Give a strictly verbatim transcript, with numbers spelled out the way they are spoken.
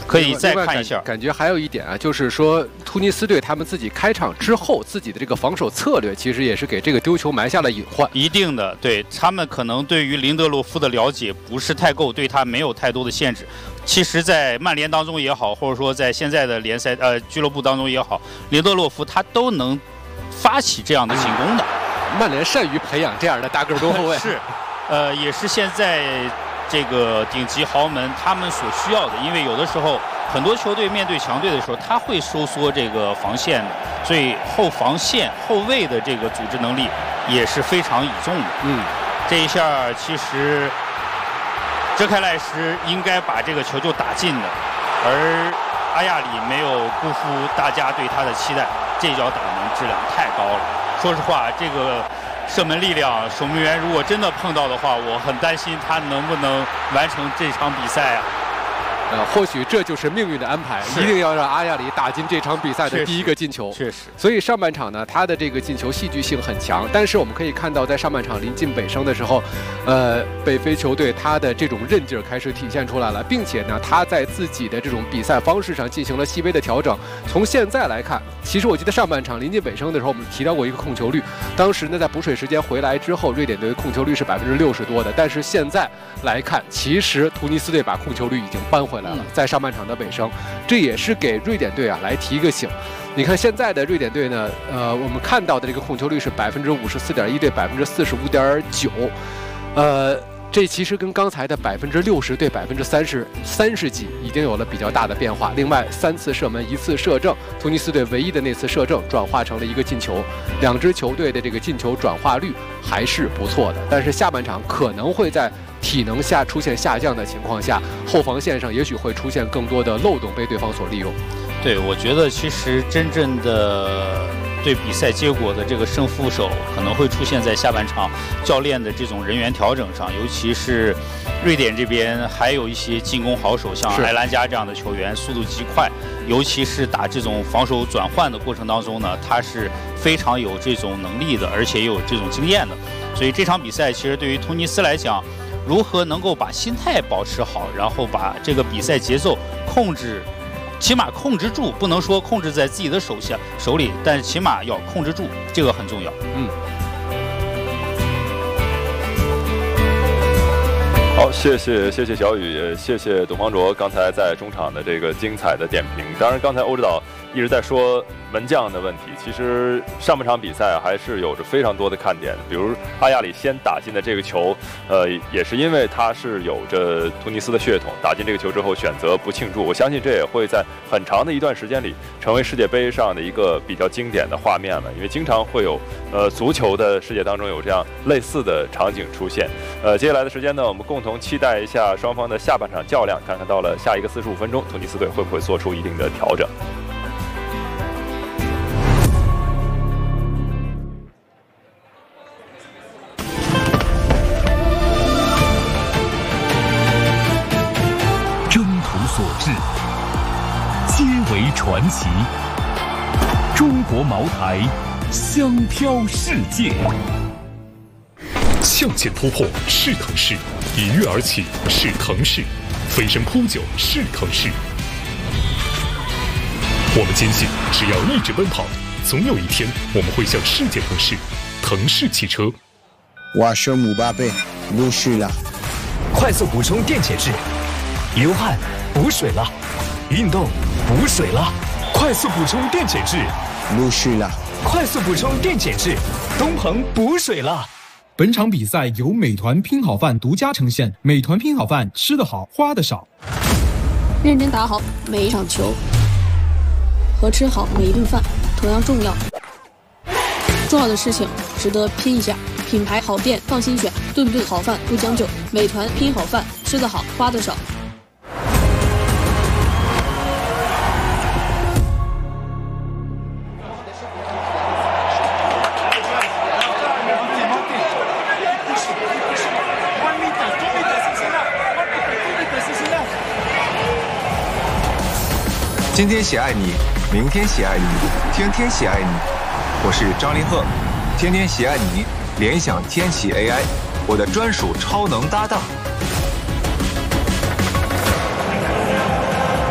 可以再看一下。 感觉还有一点啊，就是说突尼斯队他们自己开场之后自己的这个防守策略，其实也是给这个丢球埋下了隐患。 一定的，对他们可能对于林德洛夫的了解不是太够，对他没有太多的限制。其实，在曼联当中也好，或者说在现在的联赛呃俱乐部当中也好，林德洛夫他都能发起这样的进攻的。 曼联善于培养这样的大个中后卫， 是，呃，也是现在这个顶级豪门他们所需要的。因为有的时候很多球队面对强队的时候，他会收缩这个防线的，所以后防线后卫的这个组织能力也是非常倚重的。 嗯，这一下其实哲凯赖什应该把这个球就打进的，而阿亚里没有辜负大家对他的期待，这脚打门质量太高了。说实话，这个射门力量，守门员如果真的碰到的话，我很担心他能不能完成这场比赛啊。 呃，或许这就是命运的安排，一定要让阿亚里打进这场比赛的第一个进球。 确实， 所以上半场呢，他的这个进球戏剧性很强。但是我们可以看到，在上半场临近尾声的时候，呃，北非球队他的这种韧劲儿开始体现出来了，并且呢，他在自己的这种比赛方式上进行了细微的调整。从现在来看，其实我记得上半场临近尾声的时候，我们提到过一个控球率，当时呢，在补水时间回来之后，瑞典队控球率是百分之六十多的。但是现在来看，其实突尼斯队把控球率已经扳回来了，在上半场的尾声，这也是给瑞典队啊来提一个醒。你看现在的瑞典队呢，呃，我们看到的这个控球率是百分之五十四点一对百分之四十五点九，呃，这其实跟刚才的百分之六十对百分之三十三十几已经有了比较大的变化。另外三次射门一次射正，突尼斯队唯一的那次射正转化成了一个进球，两支球队的这个进球转化率还是不错的。但是下半场可能会在体能下出现下降的情况下，后防线上也许会出现更多的漏洞被对方所利用。 对，我觉得其实真正的对比赛结果的这个胜负手可能会出现在下半场教练的这种人员调整上，尤其是瑞典这边还有一些进攻好手，像埃兰加这样的球员，速度极快，尤其是打这种防守转换的过程当中呢，他是非常有这种能力的，而且也有这种经验的。所以这场比赛其实对于突尼斯来讲，如何能够把心态保持好，然后把这个比赛节奏控制，起码控制住，不能说控制在自己的手下手里，但是起码要控制住，这个很重要。 嗯。 好，谢谢谢谢小雨，也谢谢董方卓刚才在中场的这个精彩的点评。当然，刚才欧指导一直在说门将的问题，其实上半场比赛还是有着非常多的看点，比如阿亚里先打进的这个球，呃，也是因为他是有着突尼斯的血统，打进这个球之后选择不庆祝，我相信这也会在很长的一段时间里成为世界杯上的一个比较经典的画面了，因为经常会有呃足球的世界当中有这样类似的场景出现。呃，接下来的时间呢，我们共同期待一下双方的下半场较量，看看到了下一个四十五分钟，突尼斯队会不会做出一定的调整。 征途所至，皆为传奇。中国茅台，香飘世界。向前突破是腾势，一跃而起是腾势，飞身扑救是腾势。我们坚信，只要一直奔跑，总有一天我们会向世界腾势。腾势汽车。 我是姆巴佩，不是了。 快速补充电解质，流汗补水了，运动补水了，快速补充电解质， 不是了。 快速补充电解质，东鹏补水了。 本场比赛由美团拼好饭独家呈现。美团拼好饭，吃得好，花得少。 认真打好每一场球，和吃好每一顿饭同样重要。重要的事情值得拼一下。品牌好店放心选，顿顿好饭不将就。美团拼好饭，吃得好，花得少。 今天喜爱你，明天喜爱你，天天喜爱你。我是张凌赫，天天喜爱你，联想天喜 A I， 我的专属超能搭档。